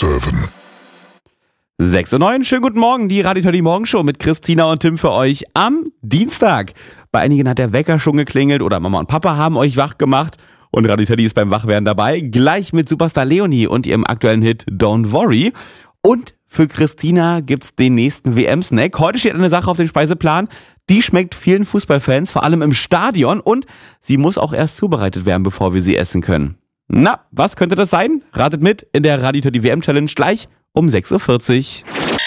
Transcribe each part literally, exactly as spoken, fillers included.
sieben. sechs Uhr neun, schönen guten Morgen, die Radio Teddy Morgenshow mit Christina und Tim für euch am Dienstag. Bei einigen hat der Wecker schon geklingelt oder Mama und Papa haben euch wach gemacht und Radio Teddy ist beim Wachwerden dabei, gleich mit Superstar Leonie und ihrem aktuellen Hit Don't Worry. Und für Christina gibt's den nächsten W M-Snack. Heute steht eine Sache auf dem Speiseplan, die schmeckt vielen Fußballfans, vor allem im Stadion, und sie muss auch erst zubereitet werden, bevor wir sie essen können. Na, was könnte das sein? Ratet mit in der Radio Teddy W M-Challenge gleich um sechs Uhr vierzig.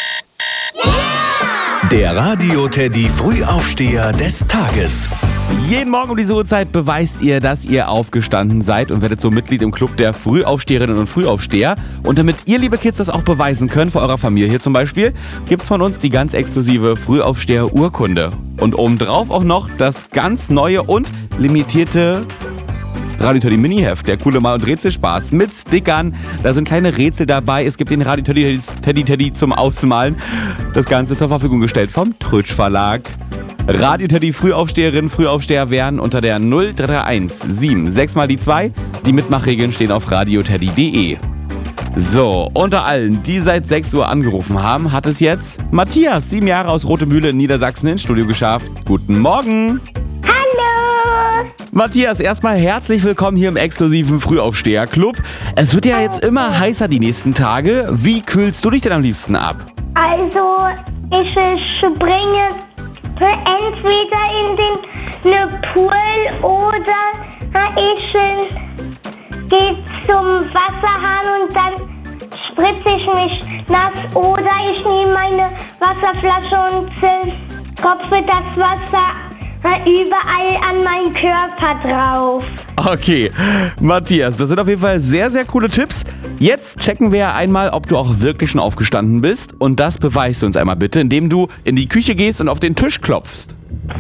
Der Radio Teddy Frühaufsteher des Tages. Jeden Morgen um diese Uhrzeit beweist ihr, dass ihr aufgestanden seid und werdet so Mitglied im Club der Frühaufsteherinnen und Frühaufsteher. Und damit ihr, liebe Kids, das auch beweisen könnt, für eurer Familie zum Beispiel, gibt's von uns die ganz exklusive Frühaufsteher-Urkunde. Und obendrauf auch noch das ganz neue und limitierte Radio Teddy Mini-Heft, der coole Mal- und Rätselspaß mit Stickern. Da sind kleine Rätsel dabei. Es gibt den Radio Teddy Teddy Teddy zum Ausmalen. Das Ganze zur Verfügung gestellt vom Trötsch Verlag. Radio Teddy Frühaufsteherinnen, Frühaufsteher werden unter der null drei drei eins sieben sechs mal die zwei. Die Mitmachregeln stehen auf radioteddy punkt de. So, unter allen, die seit sechs Uhr angerufen haben, hat es jetzt Matthias, sieben Jahre aus Rotemühle in Niedersachsen, ins Studio geschafft. Guten Morgen. Hallo! Matthias, erstmal herzlich willkommen hier im exklusiven Frühaufsteher-Club. Es wird ja jetzt immer heißer die nächsten Tage. Wie kühlst du dich denn am liebsten ab? Also, ich springe entweder in den ne Pool oder ich gehe zum Wasserhahn und dann spritze ich mich nass. Oder ich nehme meine Wasserflasche und tropfe das Wasser überall an meinen Körper drauf. Okay, Matthias, das sind auf jeden Fall sehr, sehr coole Tipps. Jetzt checken wir einmal, ob du auch wirklich schon aufgestanden bist. Und das beweist du uns einmal bitte, indem du in die Küche gehst und auf den Tisch klopfst.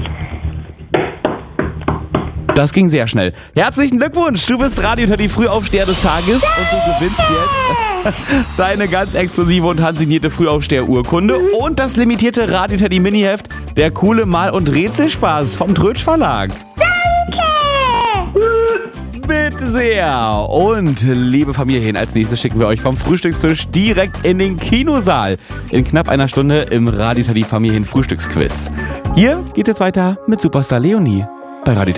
Das ging sehr schnell. Herzlichen Glückwunsch, du bist Radio Teddy Frühaufsteher des Tages und du gewinnst jetzt deine ganz exklusive und handsignierte Frühaufsteher-Urkunde und das limitierte Radio Teddy Mini-Heft, der coole Mal- und Rätselspaß vom Trötsch Verlag. Bitte sehr. Und liebe Familien, als nächstes schicken wir euch vom Frühstückstisch direkt in den Kinosaal. In knapp einer Stunde im Radio Teddy Familien Frühstücksquiz. Hier geht jetzt weiter mit Superstar Leonie bei Radio